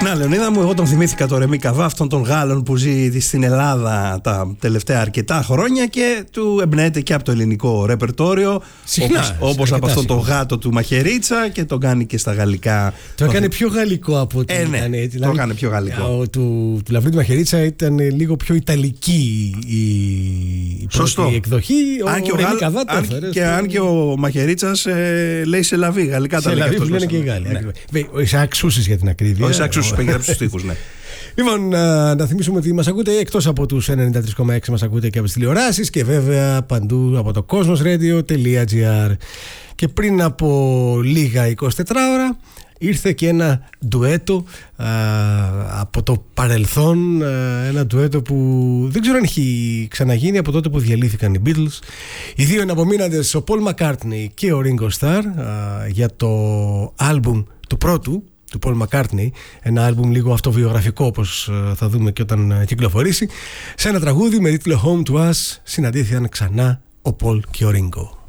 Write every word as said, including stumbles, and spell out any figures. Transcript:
Συχνά, Λεωνίδα μου, εγώ τον θυμήθηκα το Ρεμί Καβά, αυτόν τον Γάλλον που ζει στην Ελλάδα τα τελευταία αρκετά χρόνια και του εμπνέεται και από το ελληνικό ρεπερτόριο. Συχνά. Όπως από αυτόν τον γάτο του Μαχαιρίτσα και τον κάνει και στα γαλλικά. Το έκανε πιο γαλλικό από ότι. Ε, ναι, ήταν, δηλαδή, το έκανε πιο γαλλικό. Ο, του, του Λαβρίδη Μαχαιρίτσα ήταν λίγο πιο ιταλική η, η πρώτη εκδοχή. Αν και, ο Ρεμί Καβά το έφερε. Και αν και ο Μαχαιρίτσας ε, λέει σε λαβή, γαλλικά τα λέει. Σε λαβή που λένε και οι Γάλλοι. Ναι. Ο Ισαάκ Σούσης για την ακρίβεια. Ο Ισαάκ Σούσης που έγραψε τους στίχους, ναι. Λοιπόν, να, να θυμίσουμε ότι μας ακούτε εκτός από τους ενενήντα τρία κόμμα έξι, μας ακούτε και από τις τηλεοράσεις και βέβαια παντού από το κόσμοσradio τελεία gr. Και πριν από λίγα εικοσιτέσσερις ώρα ήρθε και ένα ντουέτο α, από το παρελθόν, α, ένα ντουέτο που δεν ξέρω αν έχει ξαναγίνει από τότε που διαλύθηκαν οι Beatles. Οι δύο εναπομείναντες, ο Paul McCartney και ο Ringo Starr, α, για το άλμπουμ του πρώτου του Paul McCartney, ένα άλμπουμ λίγο αυτοβιογραφικό όπως θα δούμε και όταν κυκλοφορήσει. Σε ένα τραγούδι με τίτλο Home to Us συναντήθηκαν ξανά ο Paul και ο Ringo.